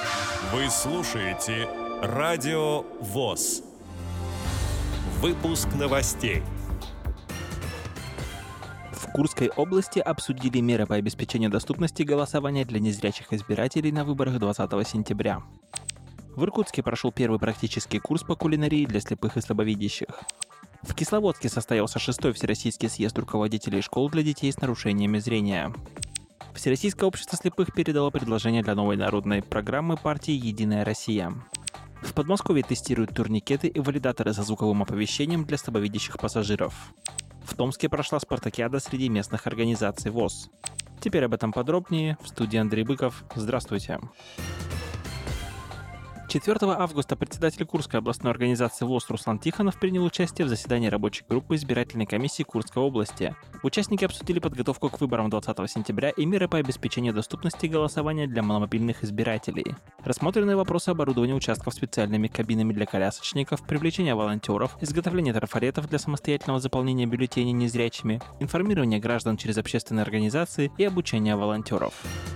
Вы слушаете Радио ВОС. Выпуск новостей. В Курской области обсудили меры по обеспечению доступности голосования для незрячих избирателей на выборах 20 сентября. В Иркутске прошел первый практический курс по кулинарии для слепых и слабовидящих. В Кисловодске состоялся 6-й Всероссийский съезд руководителей школ для детей с нарушениями зрения. Всероссийское общество слепых передало предложение для новой народной программы партии «Единая Россия». В Подмосковье тестируют турникеты и валидаторы со звуковым оповещением для слабовидящих пассажиров. В Томске прошла спартакиада среди местных организаций ВОС. Теперь об этом подробнее. В студии Андрей Быков. Здравствуйте. 4 августа председатель Курской областной организации ВОС Руслан Тихонов принял участие в заседании рабочей группы избирательной комиссии Курской области. Участники обсудили подготовку к выборам 20 сентября и меры по обеспечению доступности голосования для маломобильных избирателей. Рассмотрены вопросы оборудования участков специальными кабинами для колясочников, привлечения волонтеров, изготовления трафаретов для самостоятельного заполнения бюллетеней незрячими, информирования граждан через общественные организации и обучения волонтеров.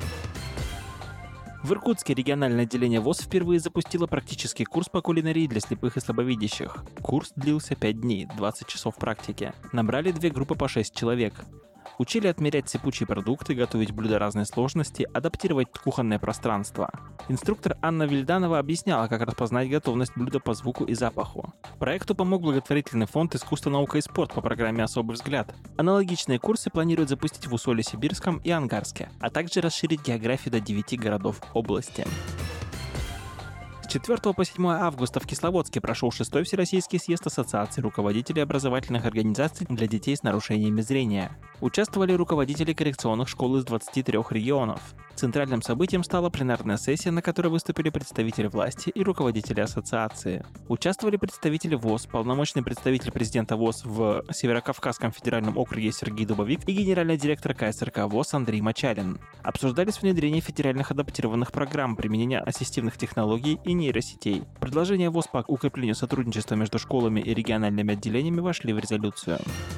В Иркутске региональное отделение ВОС впервые запустило практический курс по кулинарии для слепых и слабовидящих. Курс длился 5 дней, 20 часов практики. Набрали 2 группы по 6 человек. Учили отмерять сыпучие продукты, готовить блюда разной сложности, адаптировать кухонное пространство. Инструктор Анна Вильданова объясняла, как распознать готовность блюда по звуку и запаху. Проекту помог благотворительный фонд «Искусство, наука и спорт» по программе «Особый взгляд». Аналогичные курсы планируют запустить в Усолье-Сибирском и Ангарске, а также расширить географию до 9 городов области. С 4 по 7 августа в Кисловодске прошел 6-й Всероссийский съезд Ассоциации руководителей образовательных организаций для детей с нарушениями зрения. Участвовали руководители коррекционных школ из 23 регионов. Центральным событием стала пленарная сессия, на которой выступили представители власти и руководители ассоциации. Участвовали представители ВОС, полномочный представитель президента ВОС в Северокавказском федеральном округе Сергей Дубовик и генеральный директор КСРК ВОС Андрей Мочалин. Обсуждались внедрение федеральных адаптированных программ, применения ассистивных технологий и нейросетей. Предложения ВОС по укреплению сотрудничества между школами и региональными отделениями вошли в резолюцию.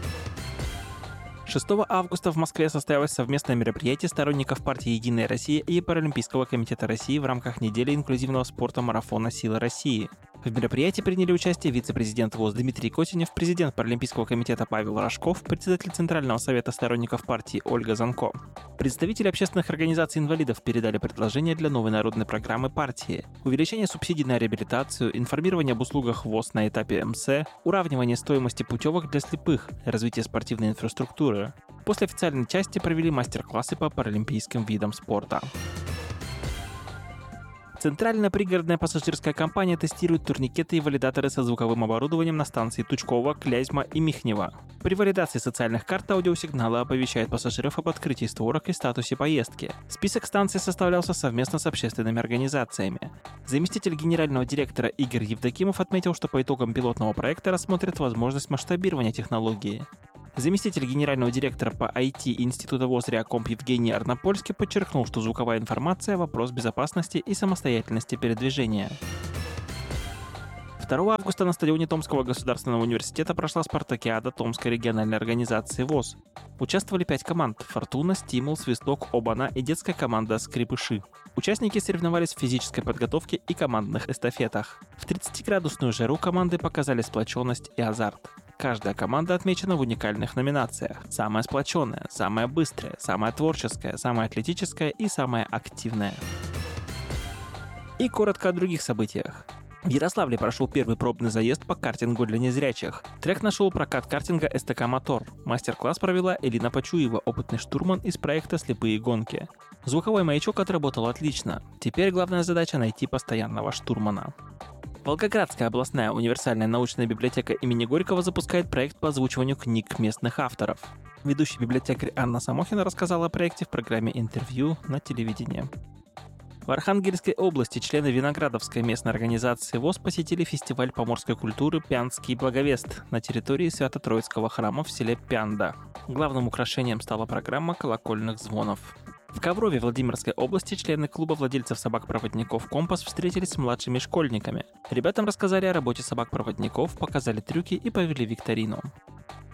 6 августа в Москве состоялось совместное мероприятие сторонников партии «Единая Россия» и Паралимпийского комитета России в рамках недели инклюзивного спорта марафона «Сила России». В мероприятии приняли участие вице-президент ВОС Дмитрий Котенев, президент Паралимпийского комитета Павел Рожков, председатель Центрального совета сторонников партии Ольга Занко. Представители общественных организаций инвалидов передали предложения для новой народной программы партии: увеличение субсидий на реабилитацию, информирование об услугах ВОС на этапе МС, уравнивание стоимости путевок для слепых, развитие спортивной инфраструктуры. После официальной части провели мастер-классы по паралимпийским видам спорта. Центральная пригородная пассажирская компания тестирует турникеты и валидаторы со звуковым оборудованием на станции Тучково, Клязьма и Михнево. При валидации социальных карт аудиосигналы оповещают пассажиров об открытии створок и статусе поездки. Список станций составлялся совместно с общественными организациями. Заместитель генерального директора Игорь Евдокимов отметил, что по итогам пилотного проекта рассмотрят возможность масштабирования технологии. Заместитель генерального директора по IT Института ВОС Реакомп Евгений Арнопольский подчеркнул, что звуковая информация – вопрос безопасности и самостоятельности передвижения. 2 августа на стадионе Томского государственного университета прошла спартакиада Томской региональной организации ВОС. Участвовали 5 команд – «Фортуна», «Стимул», «Свисток», «Обана» и детская команда «Скрипыши». Участники соревновались в физической подготовке и командных эстафетах. В 30-градусную жару команды показали сплоченность и азарт. Каждая команда отмечена в уникальных номинациях: самая сплоченная, самая быстрая, самая творческая, самая атлетическая и самая активная. И коротко о других событиях. В Ярославле прошел первый пробный заезд по картингу для незрячих. Трек нашел прокат картинга СТК «Мотор». Мастер-класс провела Элина Почуева, опытный штурман из проекта «Слепые гонки». Звуковой маячок отработал отлично. Теперь главная задача — найти постоянного штурмана. Волгоградская областная универсальная научная библиотека имени Горького запускает проект по озвучиванию книг местных авторов. Ведущий библиотекарь Анна Самохина рассказала о проекте в программе «Интервью» на телевидении. В Архангельской области члены Виноградовской местной организации ВОС посетили фестиваль поморской культуры «Пяндский благовест» на территории Свято-Троицкого храма в селе Пянда. Главным украшением стала программа колокольных звонов. В Коврове Владимирской области члены клуба владельцев собак-проводников «Компас» встретились с младшими школьниками. Ребятам рассказали о работе собак-проводников, показали трюки и провели викторину.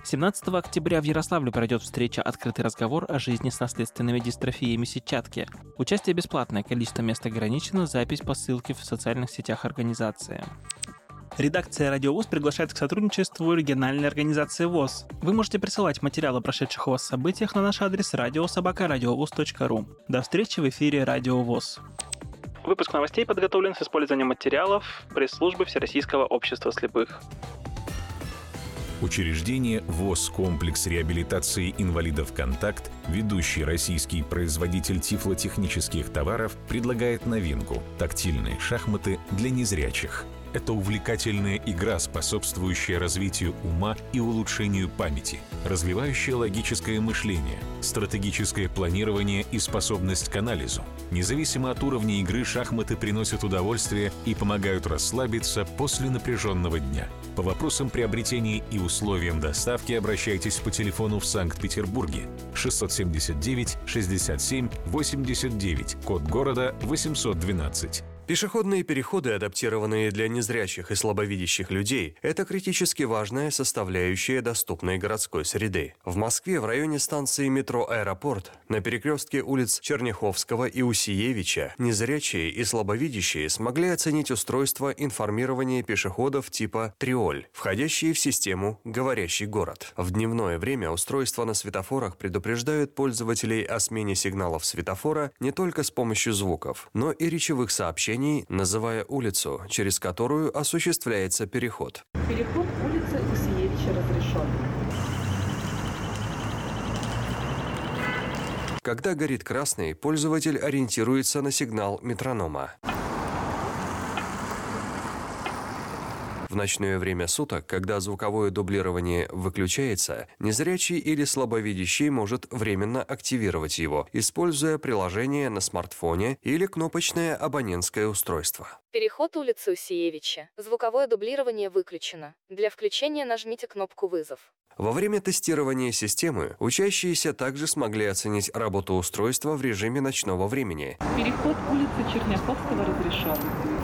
17 октября в Ярославле пройдет встреча «Открытый разговор о жизни с наследственными дистрофиями сетчатки». Участие бесплатное, количество мест ограничено, запись по ссылке в социальных сетях организации. Редакция «Радио ВОС» приглашает к сотрудничеству региональной организации ВОС. Вы можете присылать материалы о прошедших у вас событиях на наш адрес radio@radiovos.ru. До встречи в эфире «Радио ВОС». Выпуск новостей подготовлен с использованием материалов пресс-службы Всероссийского общества слепых. Учреждение ВОС «Комплекс реабилитации инвалидов «Контакт», ведущий российский производитель тифлотехнических товаров, предлагает новинку – тактильные шахматы для незрячих. Это увлекательная игра, способствующая развитию ума и улучшению памяти, развивающая логическое мышление, стратегическое планирование и способность к анализу. Независимо от уровня игры, шахматы приносят удовольствие и помогают расслабиться после напряженного дня. По вопросам приобретения и условиям доставки обращайтесь по телефону в Санкт-Петербурге 679 67 89, код города 812. Пешеходные переходы, адаптированные для незрячих и слабовидящих людей, это критически важная составляющая доступной городской среды. В Москве в районе станции метро «Аэропорт» на перекрестке улиц Черняховского и Усиевича незрячие и слабовидящие смогли оценить устройство информирования пешеходов типа «Триоль», входящие в систему «Говорящий город». В дневное время устройства на светофорах предупреждают пользователей о смене сигналов светофора не только с помощью звуков, но и речевых сообщений, называя улицу, через которую осуществляется переход. Переход улицы Усиевича разрешен. Когда горит красный, пользователь ориентируется на сигнал метронома. В ночное время суток, когда звуковое дублирование выключается, незрячий или слабовидящий может временно активировать его, используя приложение на смартфоне или кнопочное абонентское устройство. Переход улицы Усиевича. Звуковое дублирование выключено. Для включения нажмите кнопку «Вызов». Во время тестирования системы учащиеся также смогли оценить работу устройства в режиме ночного времени. Переход улицы Черняховского разрешен.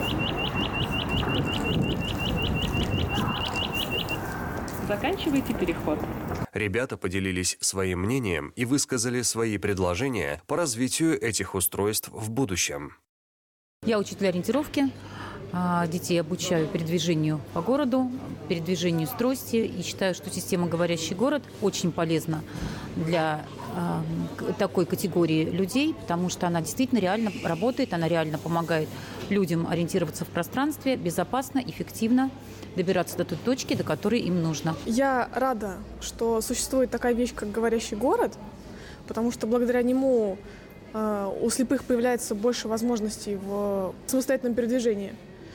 Заканчивайте переход. Ребята поделились своим мнением и высказали свои предложения по развитию этих устройств в будущем. Я учитель ориентировки. Детей обучаю передвижению по городу, передвижению с трости. И считаю, что система «Говорящий город» очень полезна для такой категории людей, потому что она действительно реально работает, она реально помогает людям ориентироваться в пространстве безопасно, эффективно, добираться до той точки, до которой им нужно. Я рада, что существует такая вещь, как «Говорящий город», потому что благодаря нему у слепых появляется больше возможностей в самостоятельном передвижении.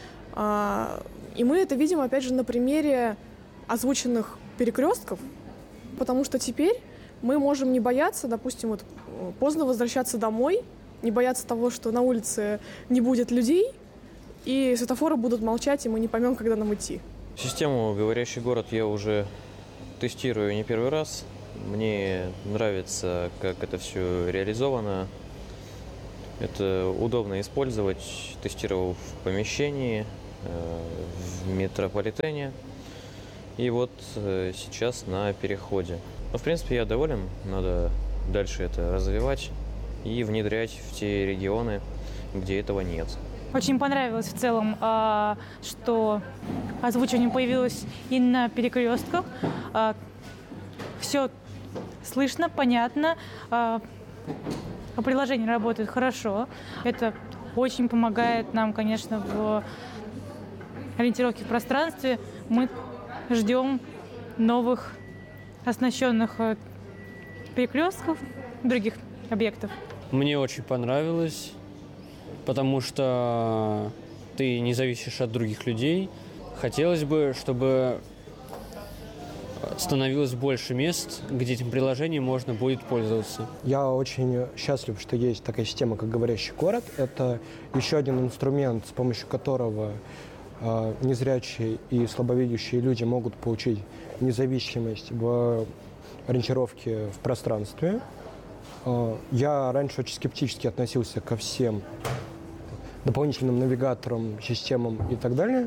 И мы это видим, опять же, на примере озвученных перекрестков, потому что теперь мы можем не бояться, допустим, поздно возвращаться домой, не бояться того, что на улице не будет людей, и светофоры будут молчать, и мы не поймем, когда нам идти. Систему «Говорящий город» я уже тестирую не первый раз. Мне нравится, как это все реализовано. Это удобно использовать. Тестировал в помещении, в метрополитене. И вот сейчас на переходе. Но, в принципе, я доволен. Надо дальше это развивать и внедрять в те регионы, где этого нет. Очень понравилось в целом, что озвучивание появилось и на перекрестках. Все слышно, понятно. Приложение работает хорошо. Это очень помогает нам, конечно, в ориентировке в пространстве. Мы ждем новых оснащенных перекрестков, других объектов. Мне очень понравилось, потому что ты не зависишь от других людей. Хотелось бы, чтобы становилось больше мест, где этим приложением можно будет пользоваться. Я очень счастлив, что есть такая система, как «Говорящий город». Это еще один инструмент, с помощью которого незрячие и слабовидящие люди могут получить независимость в ориентировке в пространстве. Я раньше очень скептически относился ко всем дополнительным навигаторам, системам и так далее,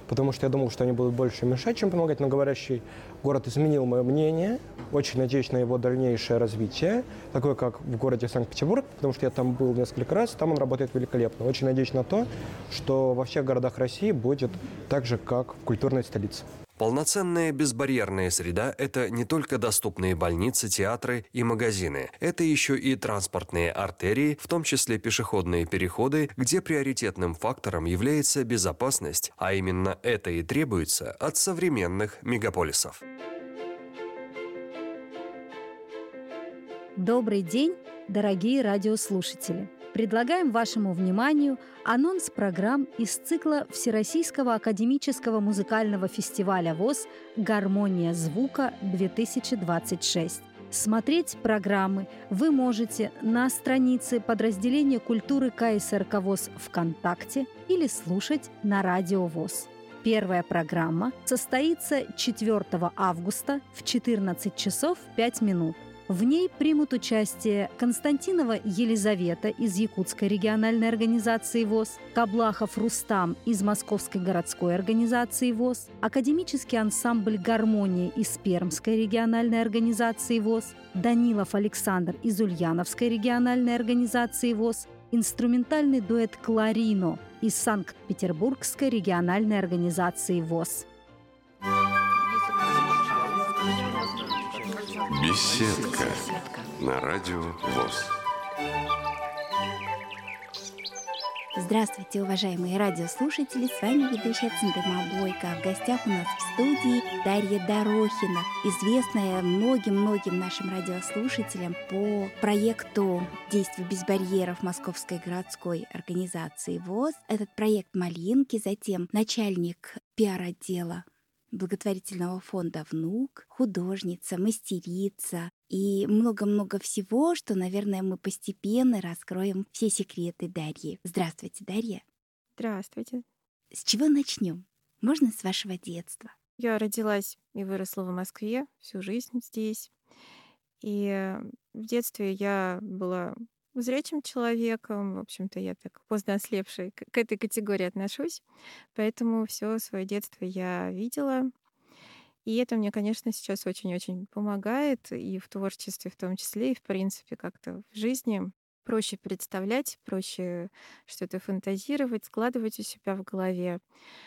потому что я думал, что они будут больше мешать, чем помогать, но говорящий город изменил мое мнение. Очень надеюсь на его дальнейшее развитие, такое как в городе Санкт-Петербург, потому что я там был несколько раз, там он работает великолепно. Очень надеюсь на то, что во всех городах России будет так же, как в культурной столице. Полноценная безбарьерная среда – это не только доступные больницы, театры и магазины. Это еще и транспортные артерии, в том числе пешеходные переходы, где приоритетным фактором является безопасность, а именно это и требуется от современных мегаполисов. Добрый день, дорогие радиослушатели! Предлагаем вашему вниманию анонс программ из цикла Всероссийского академического музыкального фестиваля ВОС «Гармония звука-2026». Смотреть программы вы можете на странице подразделения культуры КСРК ВОС ВКонтакте или слушать на радио ВОС. Первая программа состоится 4 августа в 14 часов 5 минут. В ней примут участие Константинова Елизавета из Якутской региональной организации ВОС, Каблахов Рустам из Московской городской организации ВОС, академический ансамбль «Гармония» из Пермской региональной организации ВОС, Данилов Александр из Ульяновской региональной организации ВОС, инструментальный дуэт «Кларино» из Санкт-Петербургской региональной организации ВОС. Беседка на радио ВОС. Здравствуйте, уважаемые радиослушатели! С вами ведущая Центыма Бойко. В гостях у нас в студии Дарья Дорохина, известная многим-многим нашим радиослушателям по проекту «Действия без барьеров» Московской городской организации ВОС. Этот проект «Малинки», затем начальник пиар-отдела благотворительного фонда «Внук», художница, мастерица и много-много всего, что, наверное, мы постепенно раскроем все секреты Дарьи. Здравствуйте, Дарья. Здравствуйте. С чего начнем? Можно с вашего детства? Я родилась и выросла в Москве, всю жизнь здесь. И в детстве я была зрячим человеком. В общем-то, я так поздно ослепшей к этой категории отношусь. Поэтому все свое детство я видела. И это мне, конечно, сейчас очень-очень помогает и в творчестве в том числе, и в принципе как-то в жизни. Проще представлять, проще что-то фантазировать, складывать у себя в голове.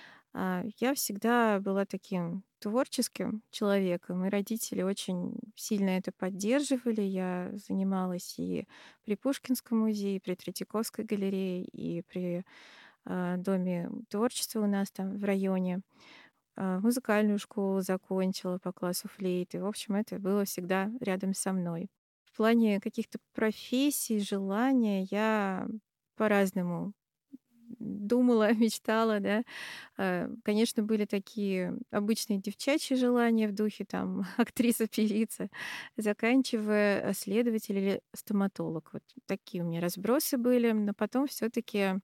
Я всегда была таким творческим человеком, и родители очень сильно это поддерживали. Я занималась и при Пушкинском музее, и при Третьяковской галерее, и при Доме творчества у нас там в районе. Музыкальную школу закончила по классу флейты. В общем, это было всегда рядом со мной. В плане каких-то профессий, желания я по-разному думала, мечтала, да. Конечно, были такие обычные девчачьи желания в духе там актриса, певица, заканчивая следователь или стоматолог. Вот такие у меня разбросы были, но потом все-таки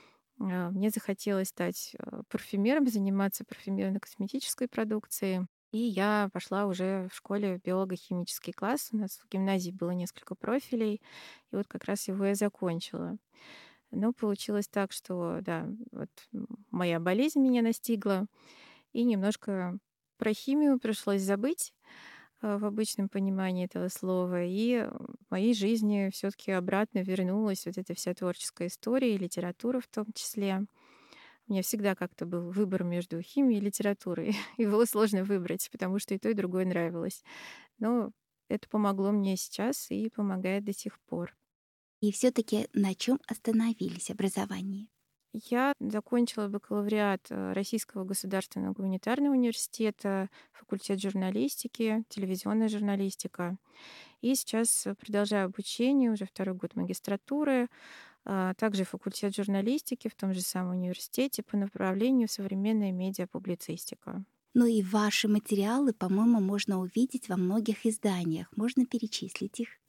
мне захотелось стать парфюмером, заниматься парфюмерно-косметической продукцией. И я пошла уже в школе в биолого-химический класс. У нас в гимназии было несколько профилей, и вот как раз его я закончила. Но получилось так, что, да, вот моя болезнь меня настигла, и немножко про химию пришлось забыть в обычном понимании этого слова. И в моей жизни все-таки обратно вернулась вот эта вся творческая история, и литература в том числе. У меня всегда как-то был выбор между химией и литературой. И было сложно выбрать, потому что и то, и другое нравилось. Но это помогло мне сейчас и помогает до сих пор. И все-таки на чем остановились образование? Я закончила бакалавриат Российского государственного гуманитарного университета, факультет журналистики, телевизионная журналистика. И сейчас продолжаю обучение, уже 2-й год магистратуры, также факультет журналистики в том же самом университете по направлению современная медиапублицистика. Ну и ваши материалы, по-моему, можно увидеть во многих изданиях. Можно перечислить их?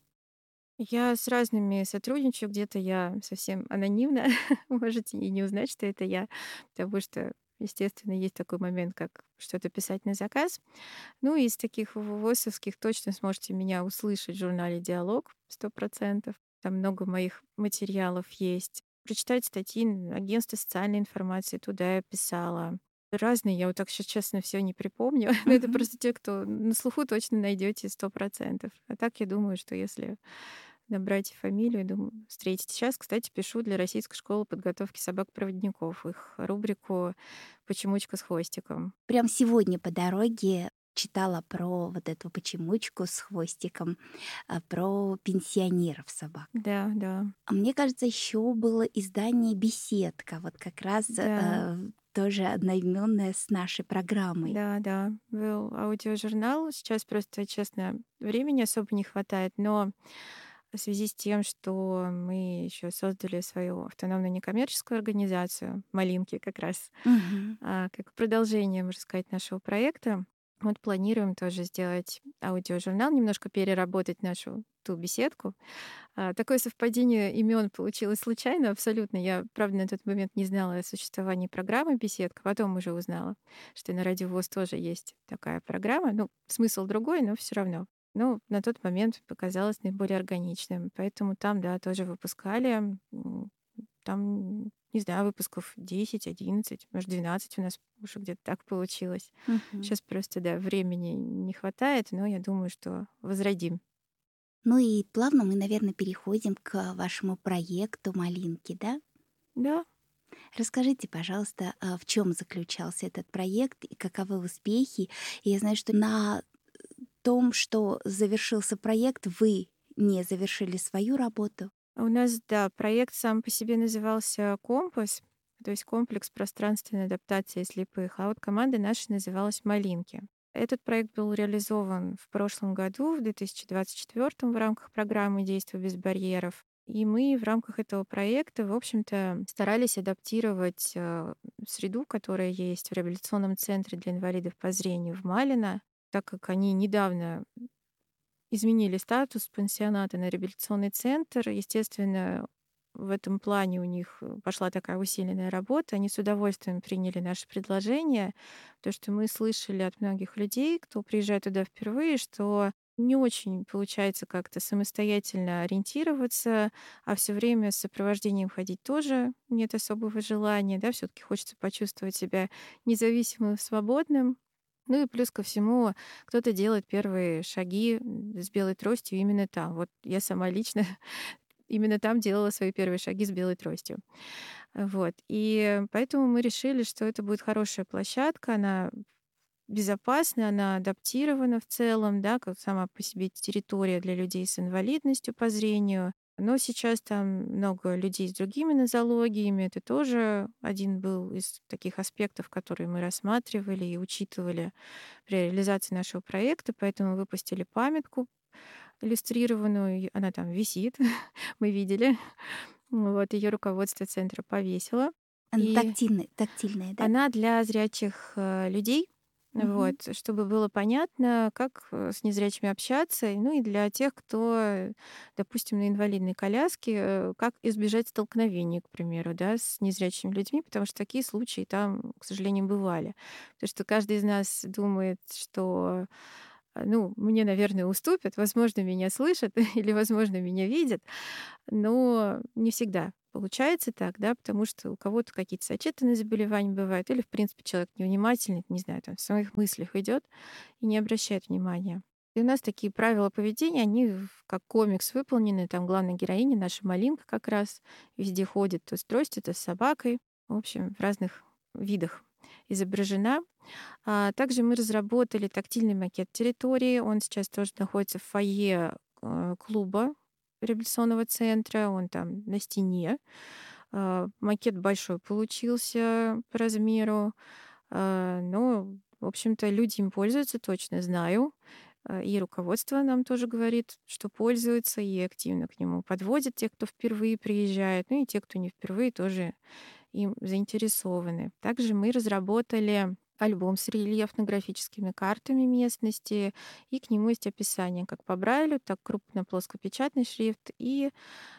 Я с разными сотрудничаю, где-то я совсем анонимно, можете и не узнать, что это я, потому что, естественно, есть такой момент, как что-то писать на заказ. Ну, из таких ВОСовских точно сможете меня услышать в журнале «Диалог» 100%. Там много моих материалов есть. Прочитать статьи агентства социальной информации, туда я писала. Разные, я вот так сейчас честно все не припомню. Но это просто те, кто на слуху точно найдете 100%. А так я думаю, что если набрать фамилию, думаю, встретите. Сейчас, кстати, пишу для Российской школы подготовки собак-проводников их рубрику «Почемучка с хвостиком». Прям сегодня по дороге читала про вот эту почемучку с хвостиком, про пенсионеров собак. Да, да. А мне кажется, еще было издание «Беседка», вот как раз Да. тоже одноименное с нашей программой. Да, да, был аудиожурнал. Сейчас просто, честно, времени особо не хватает, но в связи с тем, что мы еще создали свою автономную некоммерческую организацию «Малинки» как раз, как продолжение, можно сказать, нашего проекта, вот планируем тоже сделать аудиожурнал, немножко переработать нашу ту беседку. Такое совпадение имен получилось случайно абсолютно. Я, правда, на тот момент не знала о существовании программы «Беседка», потом уже узнала, что на Радио ВОС тоже есть такая программа. Ну, смысл другой, но все равно. Ну, на тот момент показалось наиболее органичным. Поэтому там, да, тоже выпускали. Там, не знаю, выпусков 10, 11, может, 12 у нас уже где-то так получилось. Сейчас просто, да, времени не хватает, но я думаю, что возродим. Ну и плавно мы, наверное, переходим к вашему проекту «Малинки», да? Да. Расскажите, пожалуйста, в чем заключался этот проект и каковы успехи? И я знаю, что на том, что завершился проект, вы не завершили свою работу. У нас, да, проект сам по себе назывался «Компас», то есть комплекс пространственной адаптации слепых, а вот команда наша называлась «Малинки». Этот проект был реализован в прошлом году, в 2024, в рамках программы «Действуй без барьеров». И мы в рамках этого проекта, в общем-то, старались адаптировать среду, которая есть в реабилитационном центре для инвалидов по зрению в Малино, так как они недавно изменили статус пансионата на реабилитационный центр. Естественно, в этом плане у них пошла такая усиленная работа. Они с удовольствием приняли наше предложение, потому что мы слышали от многих людей, кто приезжает туда впервые, что не очень получается как-то самостоятельно ориентироваться, а все время с сопровождением ходить тоже нет особого желания. Да? Все-таки хочется почувствовать себя независимым, свободным. Ну и плюс ко всему, кто-то делает первые шаги с белой тростью именно там. Вот я сама лично именно там делала свои первые шаги с белой тростью. Вот. И поэтому мы решили, что это будет хорошая площадка, она безопасная, она адаптирована в целом, да, как сама по себе территория для людей с инвалидностью по зрению. Но сейчас там много людей с другими нозологиями. Это тоже один был из таких аспектов, которые мы рассматривали и учитывали при реализации нашего проекта. Поэтому выпустили памятку иллюстрированную. Она там висит, мы видели. Вот, ее руководство центра повесило. Она тактильная, да? Она для зрячих людей. Вот, чтобы было понятно, как с незрячими общаться, ну и для тех, кто, допустим, на инвалидной коляске, как избежать столкновений, к примеру, да, с незрячими людьми, потому что такие случаи там, к сожалению, бывали. Потому что каждый из нас думает, что, ну, мне, наверное, уступят, возможно, меня слышат или, возможно, меня видят, но не всегда получается так, да, потому что у кого-то какие-то сочетанные заболевания бывают, или, в принципе, человек невнимательный, не знаю, там в своих мыслях идет и не обращает внимания. И у нас такие правила поведения, они как комикс выполнены, там главная героиня, наша Малинка как раз, везде ходит то с тростью, то с собакой, в общем, в разных видах изображена. Также мы разработали тактильный макет территории, он сейчас тоже находится в фойе клуба реабилитационного центра, он там на стене. Макет большой получился по размеру, но, в общем-то, люди им пользуются, точно знаю. И руководство нам тоже говорит, что пользуются, и активно к нему подводят те, кто впервые приезжает, ну и те, кто не впервые, тоже им заинтересованы. Также мы разработали альбом с рельефно-графическими картами местности, и к нему есть описание как по Брайлю, так крупно-плоскопечатный шрифт, и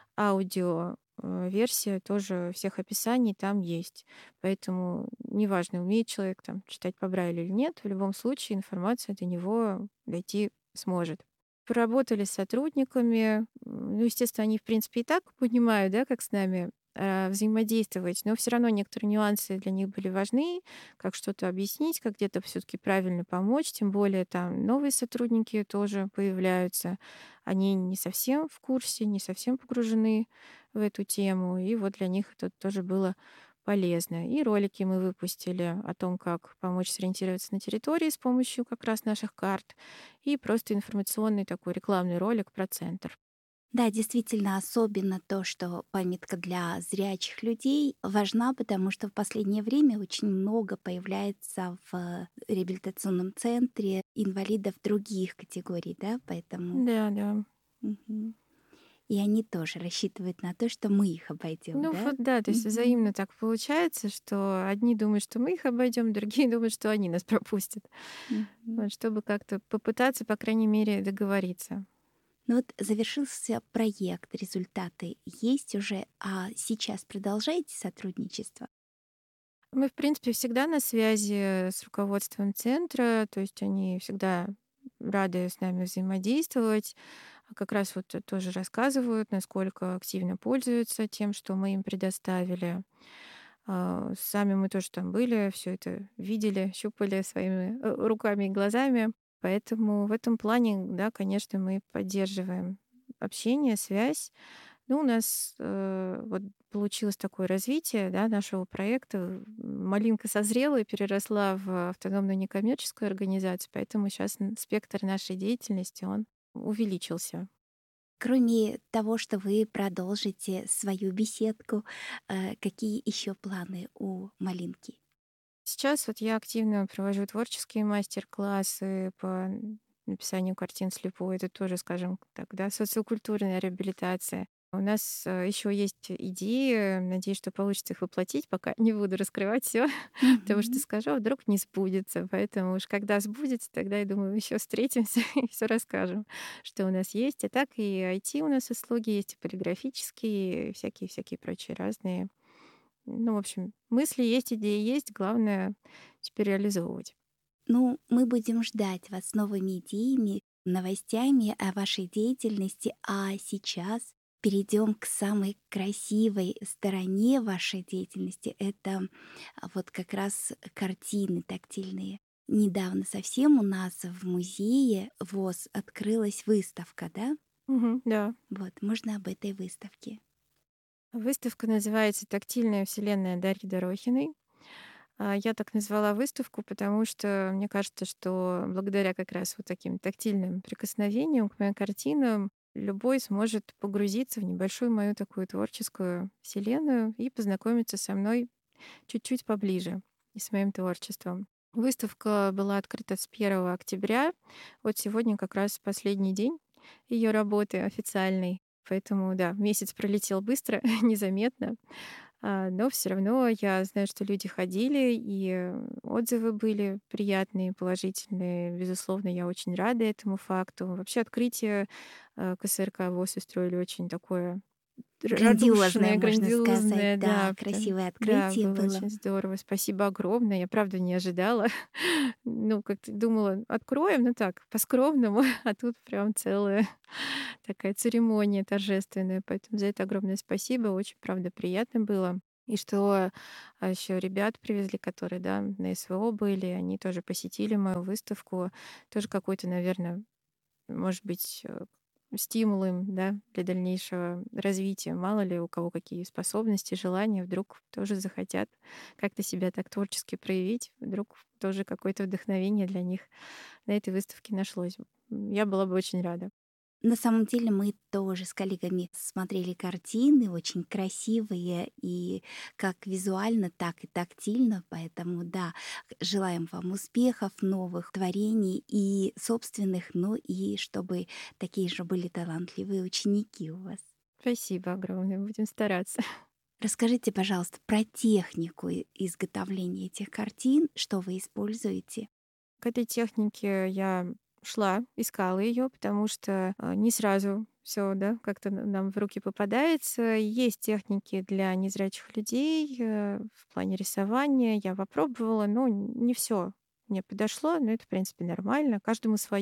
аудиоверсия тоже всех описаний там есть. Поэтому неважно, умеет человек там читать по Брайлю или нет, в любом случае информация до него дойти сможет. поработали с сотрудниками. Ну, естественно, они, в принципе, и так понимают, да, как с нами взаимодействовать, но все равно некоторые нюансы для них были важны, как что-то объяснить, как где-то все-таки правильно помочь, тем более там новые сотрудники тоже появляются, они не совсем в курсе, не совсем погружены в эту тему, и вот для них это тоже было полезно. И ролики мы выпустили о том, как помочь сориентироваться на территории с помощью как раз наших карт, и просто информационный такой рекламный ролик про центр. Да, действительно, особенно то, что памятка для зрячих людей важна, потому что в последнее время очень много появляется в реабилитационном центре инвалидов других категорий, да, поэтому... Да. Мгм. И они тоже рассчитывают на то, что мы их обойдем, Ну да? вот да, то есть взаимно так получается, что одни думают, что мы их обойдем, другие думают, что они нас пропустят. Вот, чтобы как-то попытаться, по крайней мере, договориться. Ну вот завершился проект, результаты есть уже, а сейчас продолжаете сотрудничество? Мы, в принципе, всегда на связи с руководством центра, то есть они всегда рады с нами взаимодействовать. Как раз вот тоже рассказывают, насколько активно пользуются тем, что мы им предоставили. Сами мы тоже там были, все это видели, щупали своими руками и глазами. Поэтому в этом плане, да, конечно, мы поддерживаем общение, связь. Ну, у нас вот получилось такое развитие, да, нашего проекта. Малинка созрела и переросла в автономную некоммерческую организацию, поэтому сейчас спектр нашей деятельности, он увеличился. Кроме того, что вы продолжите свою беседку, какие еще планы у Малинки? Сейчас вот я активно провожу творческие мастер-классы по написанию картин слепой. Это тоже, скажем так, да, социокультурная реабилитация. У нас еще есть идеи, надеюсь, что получится их воплотить, пока не буду раскрывать все, потому что скажу, а вдруг не сбудется. Поэтому уж когда сбудется, тогда, я думаю, еще встретимся и все расскажем, что у нас есть. А так и IT у нас услуги есть, и полиграфические, и всякие прочие разные. Ну, в общем, мысли есть, идеи есть, главное теперь реализовывать. Ну, мы будем ждать вас с новыми идеями, новостями о вашей деятельности, а сейчас перейдем к самой красивой стороне вашей деятельности. Это вот как раз картины тактильные. Недавно совсем у нас в музее ВОС открылась выставка, да? Да. Вот, можно об этой выставке. Выставка называется «Тактильная вселенная» Дарьи Дорохиной. Я так назвала выставку, потому что мне кажется, что благодаря как раз вот таким тактильным прикосновениям к моим картинам любой сможет погрузиться в небольшую мою такую творческую вселенную и познакомиться со мной чуть-чуть поближе и с моим творчеством. Выставка была открыта с 1 октября. Вот сегодня как раз последний день ее работы официальной. Поэтому, да, месяц пролетел быстро, незаметно. Но все равно я знаю, что люди ходили, и отзывы были приятные, положительные. Безусловно, я очень рада этому факту. Вообще открытие КСРК ВОС устроили очень такое Грандиозное, радушное, можно грандиозное, сказать, да, да, красивое да, открытие было было. очень здорово. Спасибо огромное. Я правда не ожидала. Ну, как-то думала, откроем, ну так, по-скромному, а тут прям целая такая церемония торжественная. Поэтому за это огромное спасибо. Очень, правда, приятно было. И что еще ребят привезли, которые, да, на СВО были, они тоже посетили мою выставку. Тоже какой-то, наверное, может быть, стимул им, да, для дальнейшего развития. Мало ли у кого какие способности, желания, вдруг тоже захотят как-то себя так творчески проявить, вдруг тоже какое-то вдохновение для них на этой выставке нашлось. Я была бы очень рада. На самом деле мы тоже с коллегами смотрели картины, очень красивые, и как визуально, так и тактильно. Поэтому, да, желаем вам успехов, новых творений и собственных, но и чтобы такие же были талантливые ученики у вас. Спасибо огромное, будем стараться. Расскажите, пожалуйста, про технику изготовления этих картин, что вы используете. К этой технике я шла, искала ее, потому что не сразу все, да, как-то нам в руки попадается. Есть техники для незрячих людей в плане рисования. Я попробовала, но не все мне подошло, но это, в принципе, нормально. Каждому свое.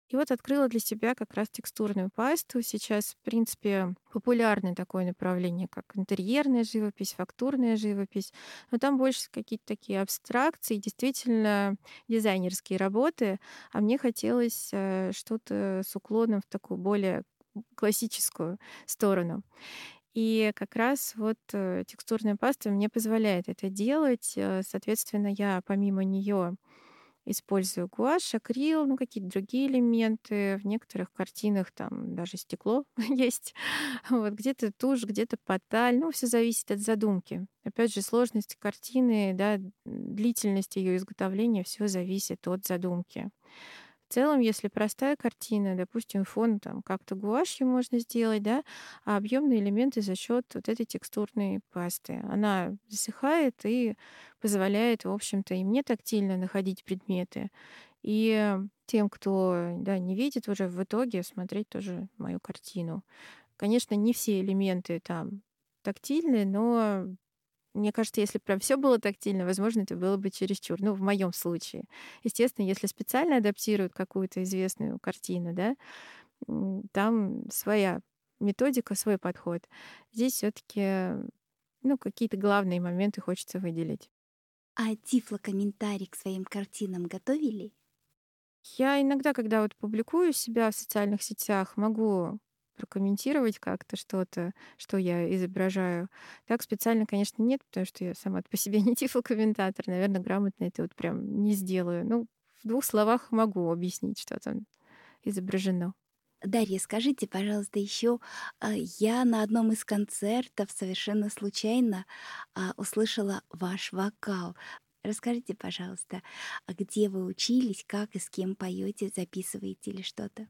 И вот открыла для себя как раз текстурную пасту. Сейчас, в принципе, популярное такое направление, как интерьерная живопись, фактурная живопись. Но там больше какие-то такие абстракции, действительно дизайнерские работы. А мне хотелось что-то с уклоном в такую более классическую сторону. И как раз вот текстурная паста мне позволяет это делать. Соответственно, я помимо нее использую гуашь, акрил, ну, какие-то другие элементы. В некоторых картинах там даже стекло есть. Вот, где-то тушь, где-то поталь. Ну, все зависит от задумки. Опять же, сложность картины, да, длительность ее изготовления, все зависит от задумки. В целом, если простая картина, допустим, фон там как-то гуашью можно сделать, да, а объемные элементы за счет вот этой текстурной пасты. Она засыхает и позволяет, в общем-то, и мне тактильно находить предметы, и тем, кто, да, не видит, уже в итоге смотреть тоже мою картину. Конечно, не все элементы там тактильные, но мне кажется, если прям все было тактильно, возможно, это было бы чересчур. Ну, в моем случае. Естественно, если специально адаптируют какую-то известную картину, да, там своя методика, свой подход. Здесь все-таки, ну, какие-то главные моменты хочется выделить. А тифлокомментарий к своим картинам готовили? Я иногда, когда вот публикую себя в социальных сетях, могу прокомментировать как-то что-то, что я изображаю. Так специально, конечно, нет, потому что я сама по себе не тифлокомментатор. Наверное, грамотно это вот прям не сделаю. Ну, в 2 словах могу объяснить, что там изображено. Дарья, скажите, пожалуйста, еще я на одном из концертов совершенно случайно услышала ваш вокал. Расскажите, пожалуйста, где вы учились, как и с кем поете, записываете или что-то?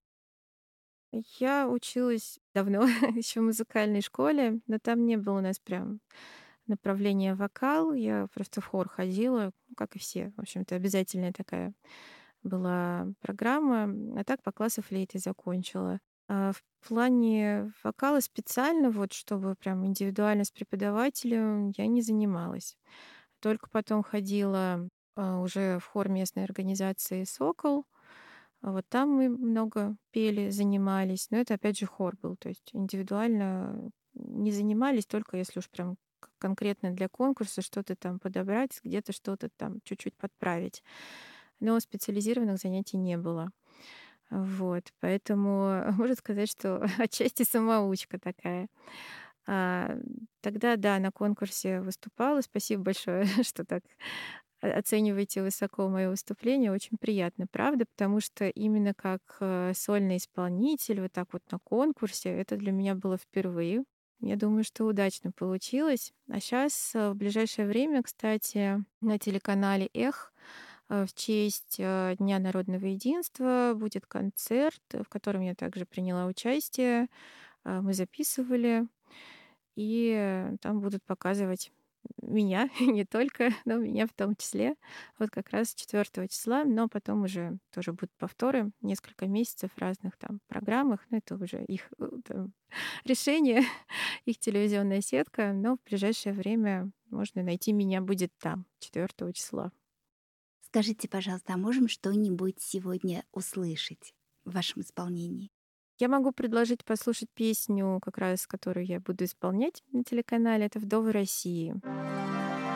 Я училась давно, еще в музыкальной школе, но там не было у нас прям направления вокал. Я просто в хор ходила, как и все. В общем-то, обязательная такая была программа. А так по классу флейты закончила. А в плане вокала специально, вот чтобы прям индивидуально с преподавателем, я не занималась. Только потом ходила уже в хор местной организации «Сокол». Вот там мы много пели, занимались. Но это опять же хор был. То есть индивидуально не занимались, только если уж прям конкретно для конкурса что-то там подобрать, где-то что-то там чуть-чуть подправить. Но специализированных занятий не было. Вот. Поэтому можно сказать, что отчасти самоучка такая. Тогда, да, на конкурсе выступала. Спасибо большое, что так оцениваете высоко мое выступление. Очень приятно, правда, потому что именно как сольный исполнитель, вот так вот на конкурсе, это для меня было впервые. Я думаю, что удачно получилось. А сейчас, в ближайшее время, кстати, на телеканале «Эх» в честь Дня народного единства будет концерт, в котором я также приняла участие. Мы записывали, и там будут показывать меня, не только, но меня в том числе. Вот как раз 4 числа, но потом уже тоже будут повторы, несколько месяцев в разных там программах. Ну, это уже их там решение, их телевизионная сетка. Но в ближайшее время можно найти меня будет там, 4 числа. Скажите, пожалуйста, а можем что-нибудь сегодня услышать в вашем исполнении? Я могу предложить послушать песню, как раз которую я буду исполнять на телеканале. Это «Вдовы России».